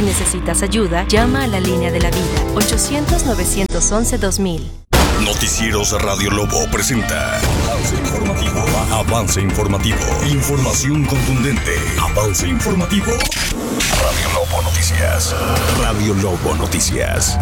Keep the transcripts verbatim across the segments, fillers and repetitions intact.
Si necesitas ayuda, llama a la línea de la vida, ochocientos, novecientos once, dos mil. Noticieros Radio Lobo presenta Avance Informativo. Avance Informativo. Información contundente. Avance Informativo. Radio Lobo Noticias. Radio Lobo Noticias.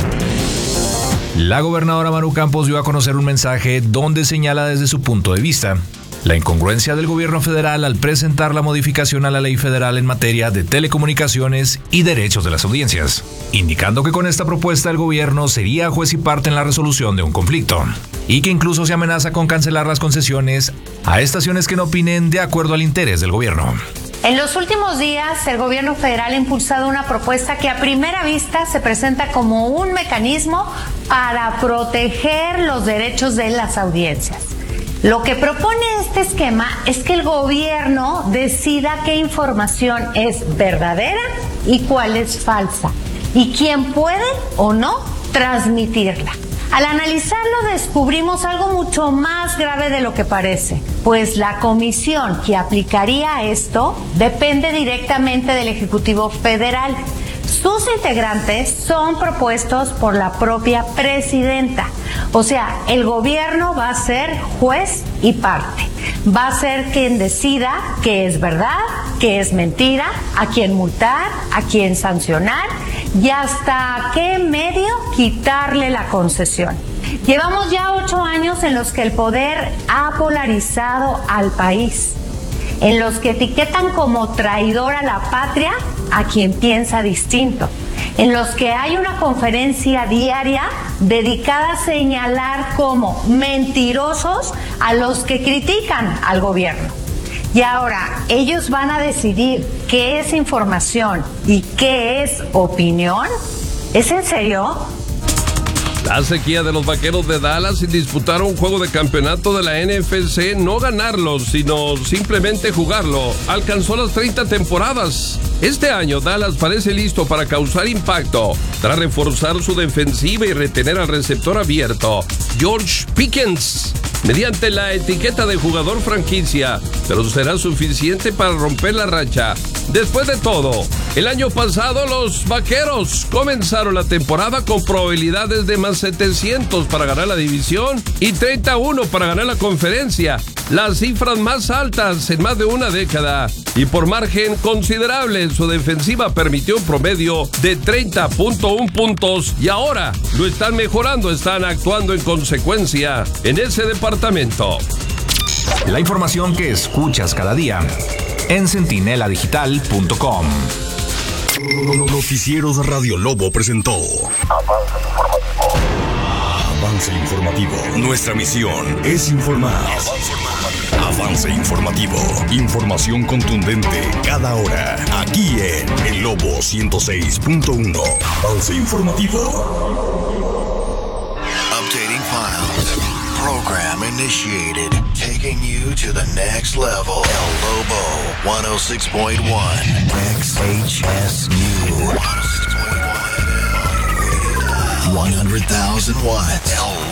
La gobernadora Manu Campos dio a conocer un mensaje donde señala desde su punto de vista la incongruencia del gobierno federal al presentar la modificación a la ley federal en materia de telecomunicaciones y derechos de las audiencias, indicando que con esta propuesta el gobierno sería juez y parte en la resolución de un conflicto, y que incluso se amenaza con cancelar las concesiones a estaciones que no opinen de acuerdo al interés del gobierno. En los últimos días, el gobierno federal ha impulsado una propuesta que a primera vista se presenta como un mecanismo para proteger los derechos de las audiencias. Lo que propone este esquema es que el gobierno decida qué información es verdadera y cuál es falsa, y quién puede o no transmitirla. Al analizarlo descubrimos algo mucho más grave de lo que parece, pues la comisión que aplicaría esto depende directamente del Ejecutivo Federal. Sus integrantes son propuestos por la propia presidenta. O sea, el gobierno va a ser juez y parte. Va a ser quien decida qué es verdad, qué es mentira, a quién multar, a quién sancionar y hasta qué medio quitarle la concesión. Llevamos ya ocho años en los que el poder ha polarizado al país, en los que etiquetan como traidor a la patria a quien piensa distinto, en los que hay una conferencia diaria dedicada a señalar como mentirosos a los que critican al gobierno. Y ahora, ellos van a decidir qué es información y qué es opinión. ¿Es en serio? La sequía de los Vaqueros de Dallas sin disputar un juego de campeonato de la N F C, no ganarlo, sino simplemente jugarlo, alcanzó las treinta temporadas. Este año Dallas parece listo para causar impacto, tras reforzar su defensiva y retener al receptor abierto, George Pickens, mediante la etiqueta de jugador franquicia, pero será suficiente para romper la racha. Después de todo, el año pasado los Vaqueros comenzaron la temporada con probabilidades de más setecientos para ganar la división y treinta y uno para ganar la conferencia, las cifras más altas en más de una década, y por margen considerable. Su defensiva permitió un promedio de treinta punto uno puntos y ahora lo están mejorando, están actuando en consecuencia en ese departamento. La información que escuchas cada día en centinela digital punto com. Noticieros Radio Lobo presentó Avance Informativo. Avance Informativo. Nuestra misión es informar. Avance Informativo. Información contundente cada hora. Aquí en El Lobo ciento seis punto uno. Avance Informativo. Updating files. Program initiated. Taking you to the next level. El Lobo one oh six point one. X H S U. one hundred thousand watts. El